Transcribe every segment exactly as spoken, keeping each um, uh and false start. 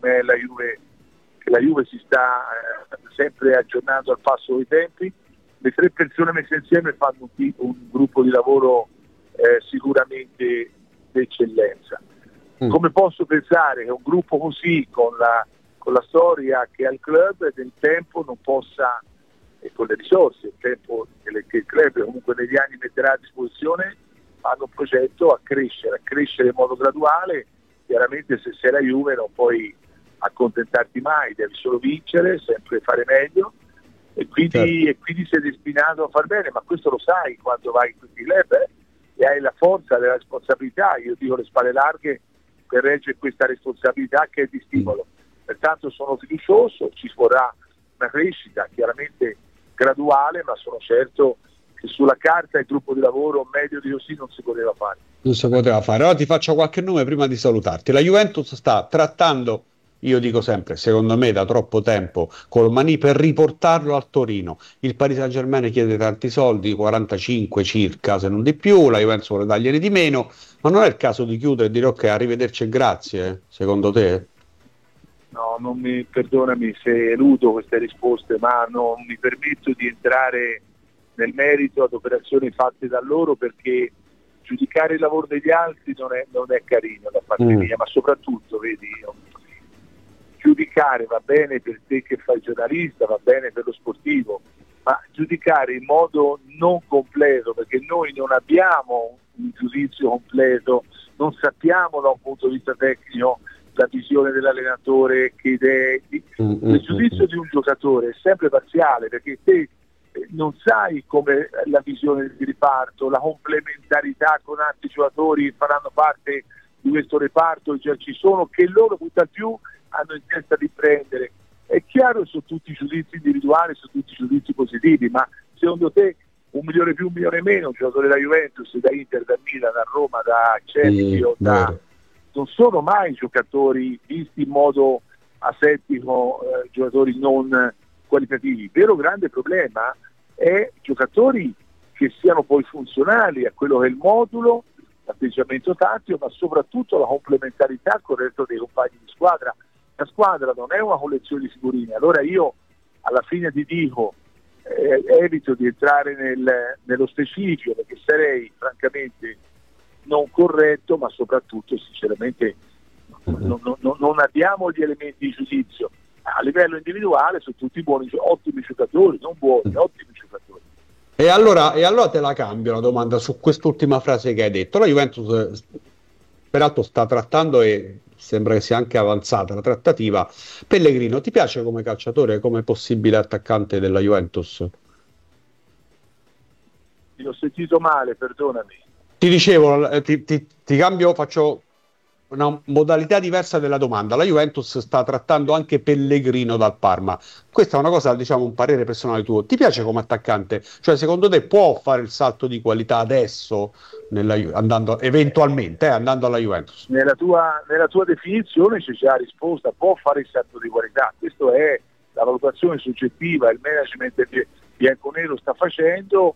com'è la Juve, che la Juve si sta eh, sempre aggiornando al passo dei tempi. Le tre persone messe insieme fanno un, un gruppo di lavoro eh, sicuramente d'eccellenza. Mm. Come posso pensare che un gruppo così, con la, con la storia che ha il club, nel tempo non possa, e con le risorse, il tempo che, le, che il club comunque negli anni metterà a disposizione, hanno un progetto a crescere, a crescere in modo graduale. Chiaramente se sei la Juve non puoi accontentarti mai, devi solo vincere, sempre fare meglio, e quindi, certo. e quindi sei destinato a far bene, ma questo lo sai quando vai in questi club, eh, e hai la forza, la responsabilità, io dico le spalle larghe per reggere questa responsabilità che è di stimolo. Pertanto sono fiducioso, ci vorrà una crescita chiaramente graduale, ma sono certo che sulla carta il gruppo di lavoro medio di così non si poteva fare. Non si poteva fare. Allora ti faccio qualche nome prima di salutarti. La Juventus sta trattando, io dico sempre, secondo me da troppo tempo, col Maní per riportarlo al Torino. Il Paris Saint-Germain chiede tanti soldi, quarantacinque circa, se non di più, la Juventus vuole dargliene di meno, ma non è il caso di chiudere e dire ok, arrivederci e grazie, secondo te? No, non mi, perdonami se eludo queste risposte, ma non mi permetto di entrare nel merito ad operazioni fatte da loro, perché giudicare il lavoro degli altri non è, non è carino da parte mm. mia, ma soprattutto, vedi, io, giudicare va bene per te che fai giornalista, va bene per lo sportivo, ma giudicare in modo non completo, perché noi non abbiamo un giudizio completo, non sappiamo da un punto di vista tecnico la visione dell'allenatore, che idee, mm-hmm. il giudizio di un giocatore è sempre parziale, perché te non sai come la visione di riparto, la complementarità con altri giocatori che faranno parte di questo reparto, già ci sono, che loro tutt'al più hanno in testa di prendere. È chiaro che sono tutti giudizi individuali, sono tutti giudizi positivi, ma secondo te un milione più, un milione meno, un giocatore da Juventus, da Inter, da Milan, da Roma, da Chelsea, mm, da... non sono mai giocatori visti in modo asettico, eh, giocatori non qualitativi. Il vero grande problema è giocatori che siano poi funzionali a quello che è il modulo, l'atteggiamento tattico, ma soprattutto la complementarità con il resto dei compagni di squadra. La squadra non è una collezione di figurine, allora io alla fine ti dico, eh, evito di entrare nel, nello specifico, perché sarei francamente non corretto, ma soprattutto sinceramente non, non, non, non abbiamo gli elementi di giudizio. A livello individuale sono tutti buoni, ottimi giocatori, non buoni, ottimi giocatori. E allora, e allora te la cambio la domanda su quest'ultima frase che hai detto. La Juventus peraltro sta trattando, e sembra che sia anche avanzata la trattativa, Pellegrino. Ti piace come calciatore, come possibile attaccante della Juventus? Ti ho sentito male, perdonami. Ti dicevo, ti, ti, ti cambio, faccio una modalità diversa della domanda. La Juventus sta trattando anche Pellegrino dal Parma. Questa è una cosa, diciamo, un parere personale tuo. Ti piace come attaccante? Cioè, secondo te può fare il salto di qualità adesso, nella, andando, eventualmente, eh, andando alla Juventus? Nella tua, nella tua definizione c'è già la risposta, può fare il salto di qualità. Questa è la valutazione soggettiva, il management bianconero sta facendo.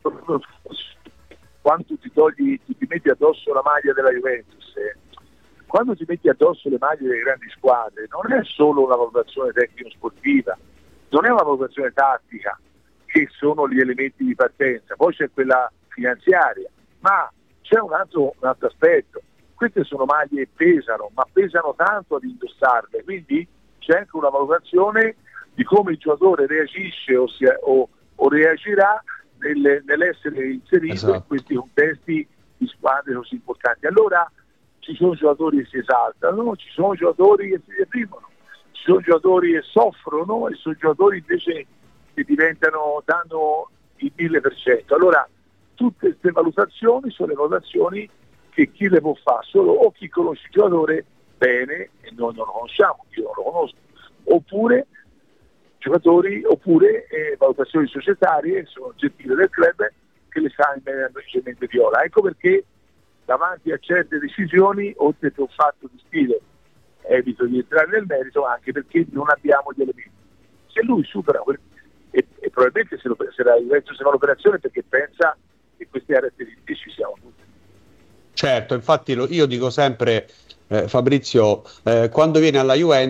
Quando ti togli, ti, ti metti addosso la maglia della Juventus, eh, quando ti metti addosso le maglie delle grandi squadre, non è solo una valutazione tecnico-sportiva, non è una valutazione tattica, che sono gli elementi di partenza, poi c'è quella finanziaria, ma c'è un altro, un altro aspetto. Queste sono maglie che pesano, ma pesano tanto ad indossarle, quindi c'è anche una valutazione di come il giocatore reagisce o, si, o, o reagirà nel, nell'essere inserito, esatto, in questi contesti di squadre così importanti. Allora ci sono giocatori che si esaltano, ci sono giocatori che si deprimono, ci sono giocatori che soffrono e sono giocatori invece che diventano, danno il mille per cento. Allora tutte queste valutazioni sono le valutazioni che chi le può fare solo o chi conosce il giocatore bene, e noi non lo conosciamo, io non lo conosco, oppure giocatori, oppure eh, valutazioni societarie, sono oggettive del club, che le sa in mente viola. Ecco perché davanti a certe decisioni, oltre che un fatto di stile, evito di entrare nel merito, anche perché non abbiamo gli elementi. Se lui supera quel, e, e probabilmente se, lo, se la Juventus fa l'operazione perché pensa che queste caratteristiche ci siano tutte. Certo, infatti lo, io dico sempre, eh, Fabrizio, eh, quando viene alla Juventus